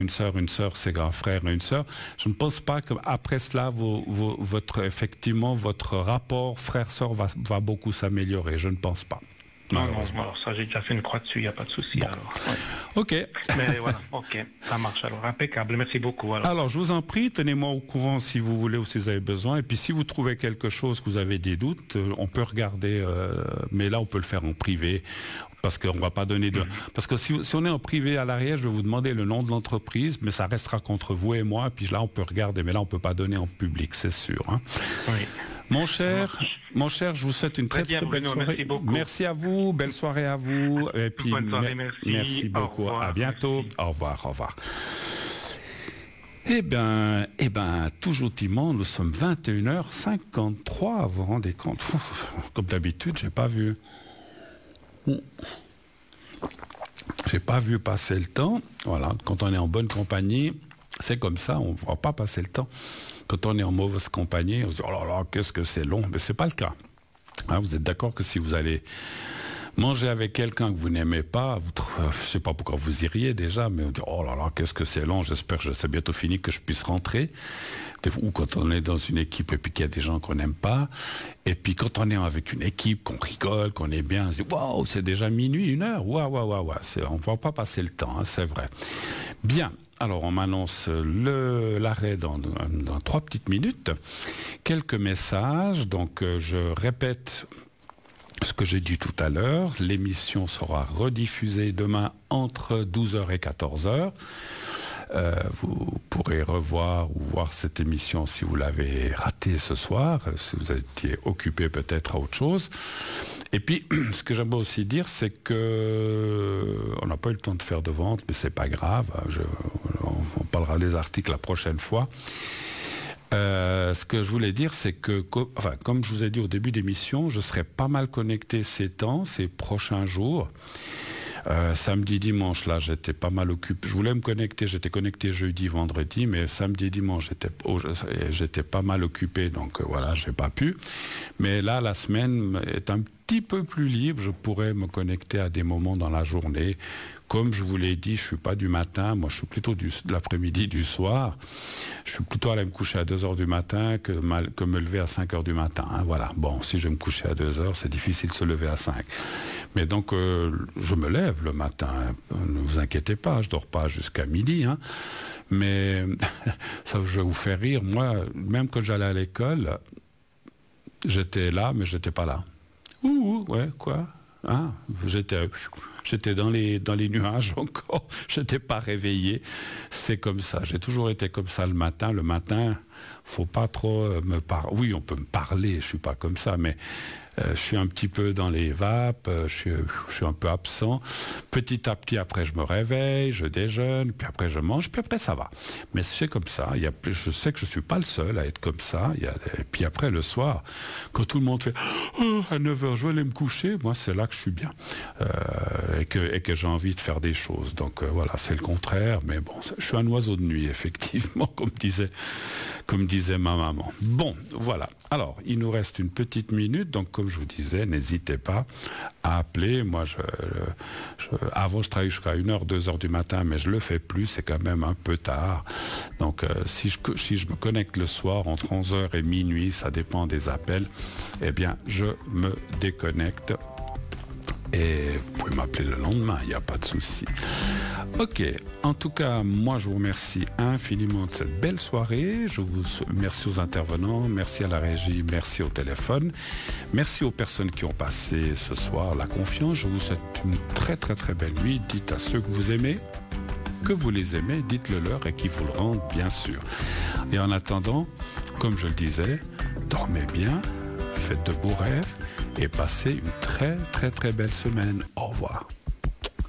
une sœur, c'est grand frère et une sœur. Je ne pense pas qu'après cela, votre rapport frère-sœur va beaucoup s'améliorer. Je ne pense pas. Non, alors ça, j'ai déjà fait une croix dessus, il n'y a pas de souci. Bon. Alors. Ouais. Ok. Mais voilà, ok, ça marche. Alors, impeccable. Merci beaucoup. Alors, je vous en prie, tenez-moi au courant si vous voulez ou si vous avez besoin. Et puis, si vous trouvez quelque chose, que vous avez des doutes, on peut regarder. Mais là, on peut le faire en privé. Parce qu'on ne va pas donner de... Parce que si on est en privé à l'arrière, je vais vous demander le nom de l'entreprise, mais ça restera qu'entre vous et moi. Puis là, on peut regarder. Mais là, on ne peut pas donner en public, c'est sûr. Hein. Oui. Mon cher, je vous souhaite une très belle soirée. Merci beaucoup. Merci à vous, belle soirée à vous. Et puis, bonne soirée, merci. beaucoup. Au revoir, à bientôt. Merci. Au revoir. Eh bien, tout gentiment, nous sommes 21h53, vous vous rendez compte. Comme d'habitude, j'ai pas vu passer le temps. Voilà, quand on est en bonne compagnie, c'est comme ça, on ne voit pas passer le temps. Quand on est en mauvaise compagnie, on se dit, oh là là, qu'est-ce que c'est long. Mais ce n'est pas le cas. Hein, vous êtes d'accord que si vous allez manger avec quelqu'un que vous n'aimez pas, je ne sais pas pourquoi vous iriez déjà, mais on dit, oh là là, qu'est-ce que c'est long, j'espère que c'est bientôt fini, que je puisse rentrer. Ou quand on est dans une équipe et puis qu'il y a des gens qu'on n'aime pas. Et puis quand on est avec une équipe, qu'on rigole, qu'on est bien, on se dit, waouh, c'est déjà minuit, 1h, waouh. On ne voit pas passer le temps, hein, c'est vrai. Bien. Alors, on m'annonce l'arrêt dans 3 petites minutes. Quelques messages. Donc, je répète ce que j'ai dit tout à l'heure. L'émission sera rediffusée demain entre 12h et 14h. Vous pourrez revoir ou voir cette émission si vous l'avez ratée ce soir, si vous étiez occupé peut-être à autre chose. Et puis, ce que j'aimerais aussi dire, c'est que on n'a pas eu le temps de faire de vente, mais c'est pas grave. On parlera des articles la prochaine fois. Ce que je voulais dire, c'est que, comme je vous ai dit au début d'émission, je serai pas mal connecté ces prochains jours. Samedi, dimanche, là, j'étais pas mal occupé. Je voulais me connecter, j'étais connecté jeudi, vendredi, mais samedi, dimanche, j'étais pas mal occupé, donc voilà, j'ai pas pu. Mais là, la semaine est un petit peu plus libre, je pourrais me connecter à des moments dans la journée. Comme je vous l'ai dit, je suis pas du matin, moi je suis plutôt de l'après-midi, du soir. Je suis plutôt allé me coucher à 2h du matin que me lever à 5h du matin. Hein, voilà. Bon, si je vais me coucher à 2h, c'est difficile de se lever à 5. Mais donc, je me lève le matin. Ne vous inquiétez pas, je dors pas jusqu'à midi. Hein. Mais ça, je vais vous faire rire. Moi, même quand j'allais à l'école, j'étais là, mais j'étais pas là. Ouais, quoi? Hein, j'étais dans les nuages encore, j'étais pas réveillé. C'est comme ça, j'ai toujours été comme ça le matin. Le matin, faut pas trop me parler. Oui, on peut me parler, je suis pas comme ça, mais je suis un petit peu dans les vapes, je suis un peu absent. Petit à petit, après, je me réveille, je déjeune, puis après, je mange, puis après, ça va. Mais c'est comme ça. Je sais que je suis pas le seul à être comme ça. Et puis après, le soir, quand tout le monde fait à 9h, je vais aller me coucher, moi, c'est là que je suis bien. Et que j'ai envie de faire des choses. Donc voilà, c'est le contraire. Mais bon, je suis un oiseau de nuit, effectivement, comme disait ma maman. Bon, voilà. Alors, il nous reste une petite minute. Donc, comme je vous disais, n'hésitez pas à appeler. Moi, avant, je travaillais jusqu'à 1h, 2h du matin, mais je le fais plus. C'est quand même un peu tard. Donc, si je me connecte le soir entre 11h et minuit, ça dépend des appels, eh bien, je me déconnecte. Et vous pouvez m'appeler le lendemain, il n'y a pas de souci. Ok, en tout cas, moi je vous remercie infiniment de cette belle soirée. Je vous remercie aux intervenants, merci à la régie, merci au téléphone. Merci aux personnes qui ont passé ce soir la confiance. Je vous souhaite une très très très belle nuit. Dites à ceux que vous aimez, que vous les aimez, dites-le leur et qu'ils vous le rendent bien sûr. Et en attendant, comme je le disais, dormez bien, faites de beaux rêves et passez une très très très belle semaine. Au revoir.